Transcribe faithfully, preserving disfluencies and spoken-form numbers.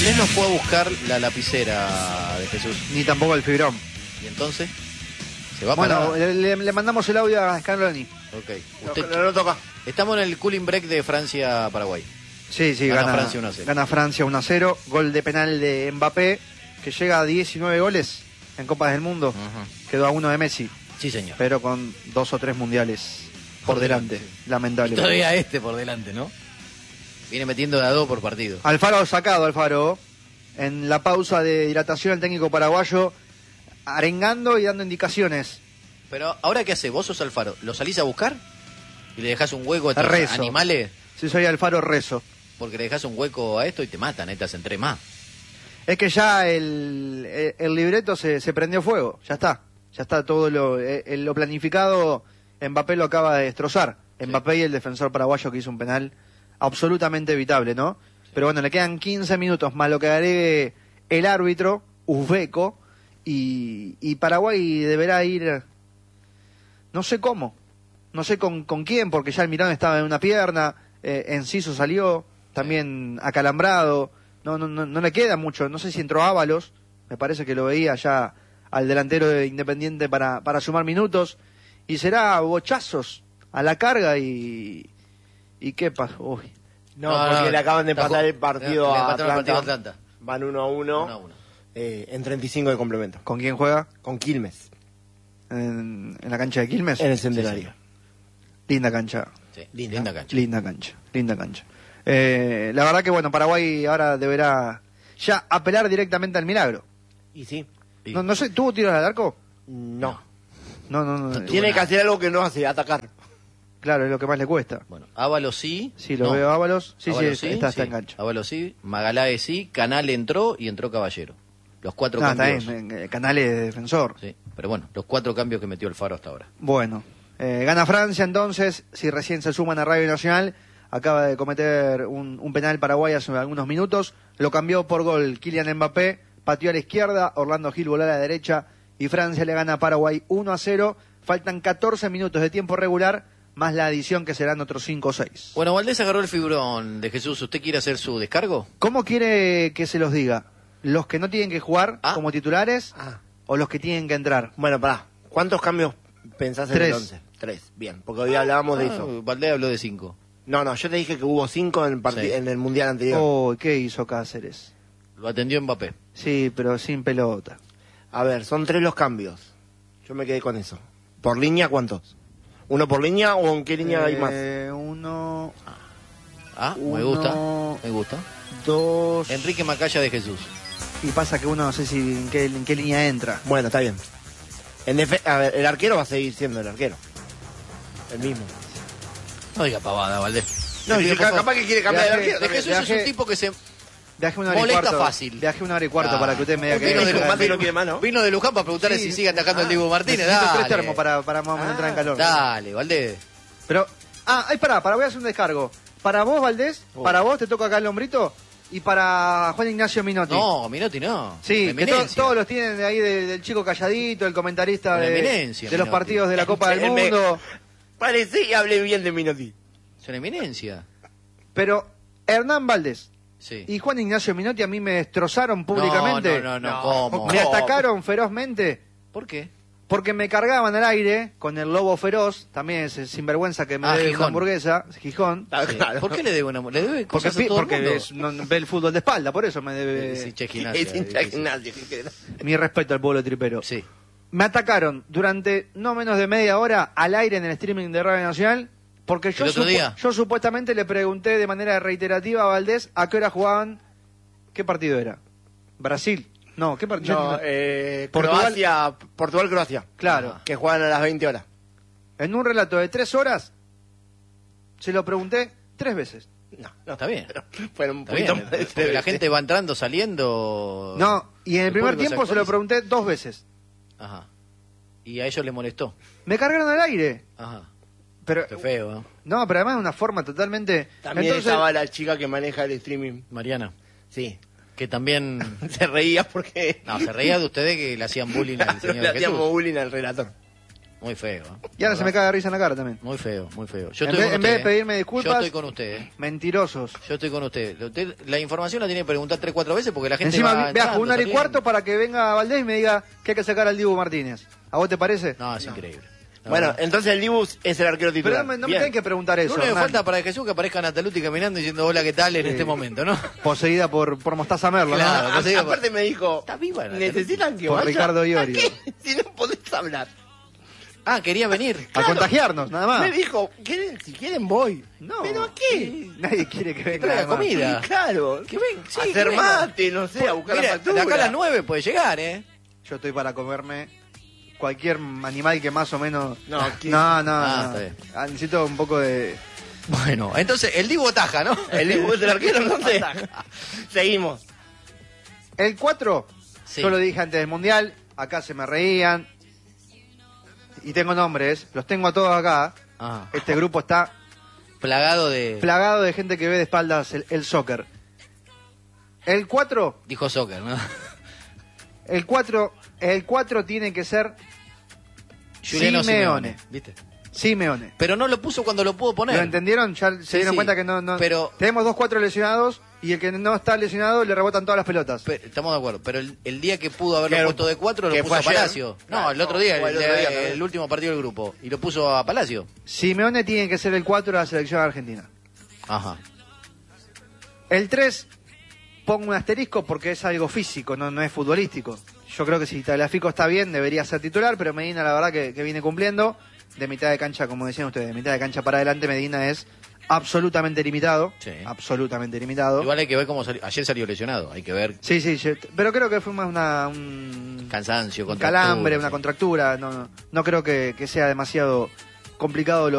Valdés no fue a buscar la lapicera de Jesús. Ni tampoco el fibrón. ¿Y entonces? ¿Se va Bueno, para...? le, le mandamos el audio a Scaloni. Ok. Usted... No, no, no toca. Estamos en el cooling break de Francia-Paraguay. Sí, sí, Gana gana, Francia uno a cero. Gana Francia uno a cero. Gol de penal de Mbappé, que llega a diecinueve goles en Copas del Mundo. Uh-huh. Quedó a uno de Messi. Sí, señor. Pero con dos o tres mundiales por, por delante. delante. Sí. Lamentable. Y todavía este por delante, ¿no? Viene metiendo de a dos por partido. Alfaro sacado, Alfaro. En la pausa de hidratación, el técnico paraguayo arengando y dando indicaciones. Pero, ¿ahora qué hace? ¿Vos sos Alfaro? ¿Lo salís a buscar? ¿Y le dejás un hueco a estos rezo. animales? Si soy Alfaro, rezo. Porque le dejás un hueco a esto y te matan, estas entre más. Es que ya el, el, el libreto se, se prendió fuego, ya está. Ya está todo lo, el, lo planificado, Mbappé lo acaba de destrozar. Sí. Mbappé y el defensor paraguayo que hizo un penal absolutamente evitable, ¿no? Sí. Pero bueno, le quedan quince minutos más lo que agregue el árbitro, uzbeco, y, y Paraguay deberá ir, no sé cómo, no sé con, con quién, porque ya el Mirón estaba en una pierna, eh, Enciso salió, también acalambrado, no, no, no, no le queda mucho, no sé si entró Ábalos, me parece que lo veía ya al delantero de Independiente para, para sumar minutos, y será bochazos a la carga y... ¿Y qué pasó? Uy. No, no, porque no, le acaban de empatar el partido, le a Atlanta. El partido a Atlanta. Van uno a uno, uno, a uno. Eh, en treinta y cinco de complemento. ¿Con quién juega? Con Quilmes. ¿En, en la cancha de Quilmes? En el Centenario. Sí, linda cancha. Sí, linda, linda cancha. Linda cancha, linda cancha. Eh, la verdad que, bueno, Paraguay ahora deberá ya apelar directamente al milagro. Y sí. Y... No, no sé, ¿tuvo tiros al arco? No. No, no, no. no, no Tiene que hacer algo que no hace, atacar. Claro, es lo que más le cuesta. Bueno, Ábalos sí. Sí, lo no. veo Ábalos. Sí, Ábalos sí, sí, está, sí. está en cancha. Ábalos sí, Magaláes sí, Canal entró y entró Caballero. Los cuatro no, cambios. Está bien, Canales de defensor. Sí, pero bueno, los cuatro cambios que metió el Faro hasta ahora. Bueno, eh, gana Francia entonces, si recién se suman a Radio Nacional, acaba de cometer un, un penal Paraguay hace algunos minutos, lo cambió por gol Kylian Mbappé, pateó a la izquierda, Orlando Gil voló a la derecha y Francia le gana a Paraguay uno a cero, faltan catorce minutos de tiempo regular, más la adición que serán otros cinco o seis. Bueno, Valdés agarró el fibrón de Jesús. ¿Usted quiere hacer su descargo? ¿Cómo quiere que se los diga? ¿Los que no tienen que jugar ah. como titulares ah. o los que tienen que entrar? Bueno, pará. ¿Cuántos cambios pensás en el once? Tres. Bien, porque hoy hablábamos ah, de eso. Valdés habló de cinco. No, no, yo te dije que hubo cinco en el, sí. en el Mundial anterior. Oh, ¿qué hizo Cáceres? Lo atendió Mbappé. Sí, pero sin pelota. A ver, son tres los cambios. Yo me quedé con eso. ¿Por línea cuántos? ¿Uno por línea o en qué línea eh, hay más? Uno... Ah, uno, me gusta, me gusta. Dos... Enrique Macaya de Jesús. Y pasa que uno no sé si en qué, en qué línea entra. Bueno, está bien. En defe- a ver, el arquero va a seguir siendo el arquero. El mismo. No diga pavada, Valdés. No, y capaz, capaz que quiere cambiar viaje, el arquero. De Jesús viaje, es un tipo que se... Viaje una hora molesta y cuarto, fácil. Viaje una hora y cuarto ah. para que usted me diga que... Vino de, Luján, no quiere más, ¿no? Vino de Luján para preguntarle sí. si sigue atacando ah. el Dibu Martínez. Necesito Dale. tres termos para, para más o menos ah. entrar en calor. Dale, Valdés. Pero... Ah, ahí pará, para voy a hacer un descargo. Para vos, Valdés, oh. para vos te toca acá el hombrito... Y para Juan Ignacio Minotti. No, Minotti no. Sí, que to- todos los tienen de ahí de, del chico calladito, el comentarista de, de los partidos de la Copa del Mundo. Me... Parece y hablé bien de Minotti. Es una eminencia. Pero Hernán Valdés sí. y Juan Ignacio Minotti a mí me destrozaron públicamente. No, no, no, no, ¿cómo? Me atacaron ferozmente. ¿Por qué? Porque me cargaban al aire con el lobo feroz, también ese sinvergüenza que me ah, debe Gijón. una hamburguesa, Gijón. Ah, claro. ¿Por qué le debe una hamburguesa? ¿Le debe cosas porque a todo porque el mundo? es, no, ve el fútbol de espalda, por eso me debe... Es hincha gimnasia. Es hincha gimnasia. Mi respeto al pueblo tripero. Sí. Me atacaron durante no menos de media hora al aire en el streaming de Radio Nacional, porque yo, otro supu- día? yo supuestamente le pregunté de manera reiterativa a Valdés a qué hora jugaban, qué partido era. Brasil. No, ¿qué partido? No, eh, Portugal. Croacia, Portugal-Croacia. Claro. Ah, que juegan a las veinte horas. En un relato de tres horas, se lo pregunté tres veces. No, no, está bien. Fueron un Está poquito bien, más de porque tres la veces. gente va entrando, saliendo. No, y en el, el primer público tiempo se se lo actualiza. pregunté dos veces. Ajá. Y a ellos les molestó. Me cargaron al aire. Ajá. Pero, Qué feo, ¿no? no, pero además de una forma totalmente... También Entonces, estaba la chica que maneja el streaming. Mariana. Sí. Que también... Se reía porque... No, se reía de ustedes que le hacían bullying al señor Le Jesús. hacíamos bullying al relator. Muy feo. ¿eh? Y ahora se me caga de risa en la cara también. Muy feo, muy feo. Yo En estoy vez- con en usted, vez de ¿eh? pedirme disculpas- Yo estoy con usted. ¿eh? Mentirosos. Yo estoy con usted. Usted la información la tiene que preguntar tres, cuatro veces porque la gente Encima va viajo entrando, una hora y saliendo. cuarto para que venga Valdés y me diga que hay que sacar al Dibu Martínez. ¿A vos te parece? No, es increíble. La Bueno, verdad. entonces el Dibu es el arquero Pero titular. no me, no me Bien. tienen que preguntar Lo eso. único que Hernán. falta para Jesús que aparezca Nataluti caminando diciendo hola, ¿qué tal? en Sí. este momento, ¿no? Poseída por, por Mostaza Merlo, Claro. ¿no? A- que se diga, aparte me dijo, Está viva la necesitan que Por vaya. Ricardo ¿A Iorio. qué? Si no podés hablar. Ah, quería venir. A contagiarnos, nada más. Me dijo, ¿quieren- si quieren voy. No. ¿Pero a qué? Nadie quiere que venga. traiga además. comida. Sí, claro. Que ven, sí, Hacer que venga. mate, no sé, a buscar Mira, la factura. de acá a las nueve puede llegar, ¿eh? Yo estoy para comerme cualquier animal que más o menos... No, ¿qué? no, no, Ah, no. está bien. Ah, necesito un poco de... Bueno, entonces el Dibu taja, ¿no? El Dibu es el arquero, no sé. Seguimos. El cuatro, Sí. yo lo dije antes del Mundial, acá se me reían. Y tengo nombres, los tengo a todos acá. Ah, Este grupo está plagado de... plagado de gente que ve de espaldas el, el soccer. El cuatro, Dijo soccer, ¿no? el cuatro, el cuatro tiene que ser Juliano Simeone. ¿Viste? Simeone. Pero no lo puso cuando lo pudo poner. ¿Lo entendieron? Ya se Sí, dieron sí. cuenta que no, no... Pero- Tenemos dos cuatro lesionados y el que no está lesionado le rebotan todas las pelotas. Pe- Estamos de acuerdo, pero el, el día que pudo haberlo Que- puesto de cuatro que lo puso fue a ayer. Palacio. No, Claro, el otro no, día, fue el, el otro día el también. último partido del grupo. Y lo puso a Palacio. Simeone tiene que ser el cuatro de la selección argentina. Ajá. El tres, pongo un asterisco porque es algo físico, no, no es futbolístico. Yo creo que si Tagliafico está bien, debería ser titular, pero Medina la verdad que, que viene cumpliendo. De mitad de cancha, como decían ustedes, de mitad de cancha para adelante, Medina es absolutamente limitado. Sí. Absolutamente limitado. Igual hay que ver cómo salió. Ayer salió lesionado. Hay que ver Sí, sí, yo- pero creo que fue más una, un cansancio, un contractura, calambre, una sí. contractura. No, no, no creo que, que sea demasiado complicado lo